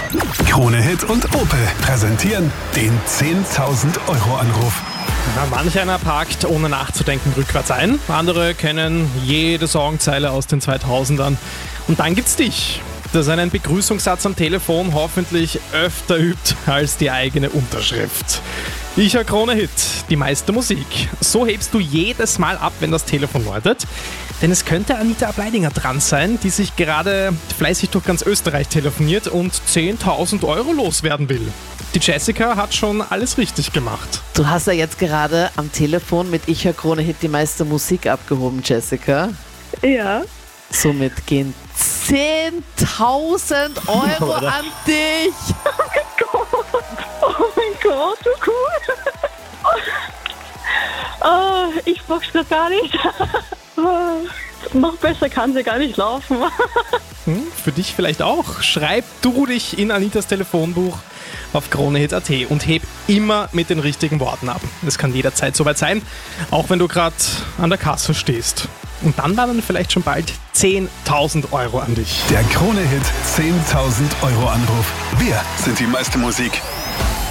Krone Hit und Opel präsentieren den 10.000 Euro Anruf. Manch einer parkt ohne nachzudenken rückwärts ein. Andere kennen jede Songzeile aus den 2000ern. Und dann gibt's dich, das einen Begrüßungssatz am Telefon hoffentlich öfter übt als die eigene Unterschrift. Ich höre Krone Hit, die meiste Musik. So hebst du jedes Mal ab, wenn das Telefon läutet. Denn es könnte Anita Ableidinger dran sein, die sich gerade fleißig durch ganz Österreich telefoniert und 10.000 Euro loswerden will. Die Jessica hat schon alles richtig gemacht. Du hast ja jetzt gerade am Telefon mit Ich höre Krone Hit die meiste Musik abgehoben, Jessica. Ja. Somit gehen 10.000 Euro an dich. Oh mein Gott, so cool. Oh, ich box das gar nicht. Noch besser kann sie gar nicht laufen. Für dich vielleicht auch. Schreib du dich in Anitas Telefonbuch auf kronehit.at und heb immer mit den richtigen Worten ab. Es kann jederzeit soweit sein, auch wenn du gerade an der Kasse stehst. Und dann waren vielleicht schon bald 10.000 Euro an dich. Der Krone Hit 10.000 Euro Anruf. Wir sind die meiste Musik.